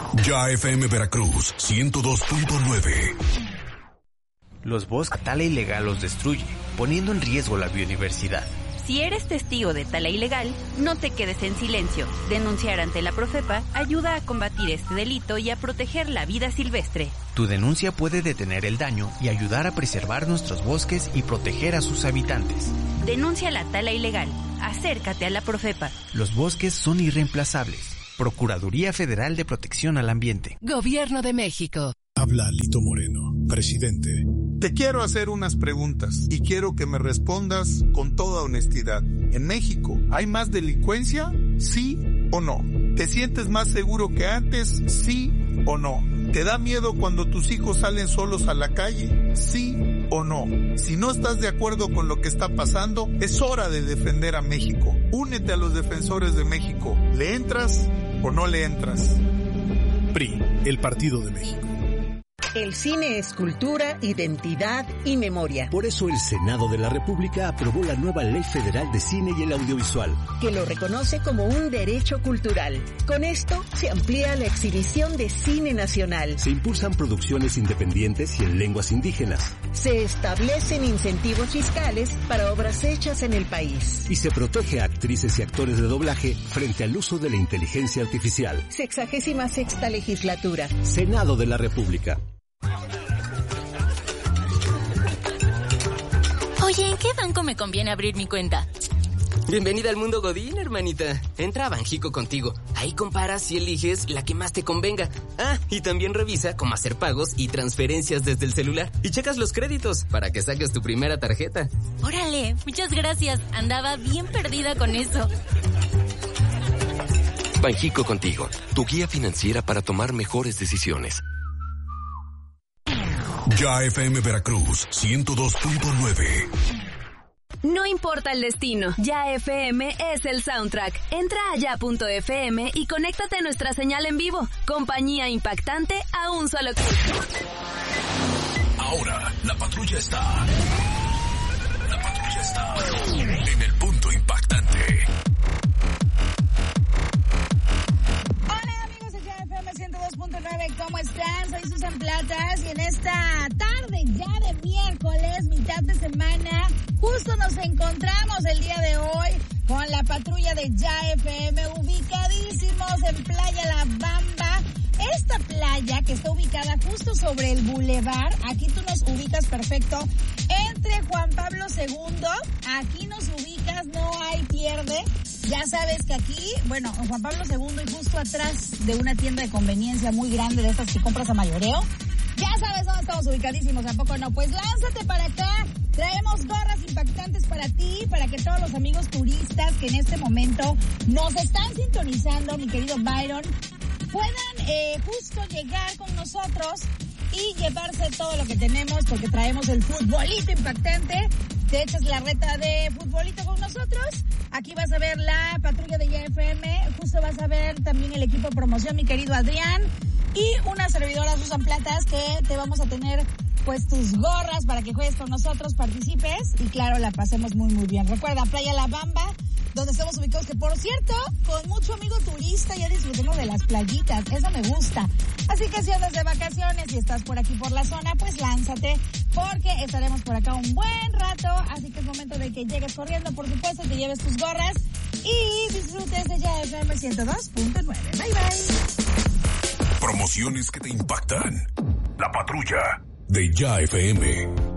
Ya FM Veracruz 102.9. Los bosques, tala ilegal los destruye, poniendo en riesgo la biodiversidad. Si eres testigo de tala ilegal, no te quedes en silencio. Denunciar ante la Profepa ayuda a combatir este delito y a proteger la vida silvestre. Tu denuncia puede detener el daño y ayudar a preservar nuestros bosques y proteger a sus habitantes. Denuncia la tala ilegal. Acércate a la Profepa. Los bosques son irreemplazables. Procuraduría Federal de Protección al Ambiente. Gobierno de México. Habla Lito Moreno, presidente. Te quiero hacer unas preguntas y quiero que me respondas con toda honestidad. ¿En México hay más delincuencia? ¿Sí o no? ¿Te sientes más seguro que antes? ¿Sí o no? ¿Te da miedo cuando tus hijos salen solos a la calle? ¿Sí o no? Si no estás de acuerdo con lo que está pasando, es hora de defender a México. Únete a los defensores de México. ¿Le entras o no le entras? PRI, el Partido de México. El cine es cultura, identidad y memoria. Por eso el Senado de la República aprobó la nueva Ley Federal de Cine y el Audiovisual, que lo reconoce como un derecho cultural. Con esto se amplía la exhibición de cine nacional. Se impulsan producciones independientes y en lenguas indígenas. Se establecen incentivos fiscales para obras hechas en el país. Y se protege a actrices y actores de doblaje frente al uso de la inteligencia artificial. 66ª legislatura. Senado de la República. Oye, ¿en qué banco me conviene abrir mi cuenta? Bienvenida al mundo Godín, hermanita. Entra a Banjico contigo. Ahí comparas y eliges la que más te convenga. Ah, y también revisa cómo hacer pagos y transferencias desde el celular. Y checas los créditos para que saques tu primera tarjeta. Órale, muchas gracias. Andaba bien perdida con eso. Banjico contigo, tu guía financiera para tomar mejores decisiones. Ya FM Veracruz 102.9. No importa el destino, Ya FM es el soundtrack. Entra a ya.fm y conéctate a nuestra señal en vivo. Compañía impactante a un solo clic. Ahora, la patrulla está en el punto impactante. Hola amigos de Ya FM 102.9, ¿cómo están? Soy Susan Platas y en esta tarde ya de miércoles, mitad de semana, justo nos encontramos el día de hoy con la patrulla de Ya FM, ubicadísimos en Playa La Bamba. Esta playa que está ubicada justo sobre el bulevar, aquí tú nos ubicas perfecto, entre Juan Pablo II, aquí nos ubicas, no hay pierde. Ya sabes que aquí, bueno, en Juan Pablo II y justo atrás de una tienda de conveniencia muy grande de estas que compras a mayoreo, ya sabes dónde estamos ubicadísimos, ¿a poco no? Pues lánzate para acá, traemos gorras impactantes para ti, para que todos los amigos turistas que en este momento nos están sintonizando, mi querido Byron, puedan justo llegar con nosotros y llevarse todo lo que tenemos, porque traemos el futbolito impactante. Te echas la reta de futbolito con nosotros. Aquí vas a ver la patrulla de Ya FM, justo vas a ver también el equipo de promoción, mi querido Adrián, y una servidora, Susan Platas, que te vamos a tener pues tus gorras para que juegues con nosotros, participes y claro, la pasemos muy muy bien. Recuerda, Playa La Bamba, donde estamos ubicados, que por cierto, con mucho amigo turista ya disfrutemos de las playitas, eso me gusta. Así que si andas de vacaciones y estás por aquí por la zona, pues lánzate, porque estaremos por acá un buen rato, así que es momento de que llegues corriendo, por supuesto, te lleves tus gorras y disfrutes de Ya FM 102.9. Bye bye. Promociones que te impactan. La patrulla de Ya FM.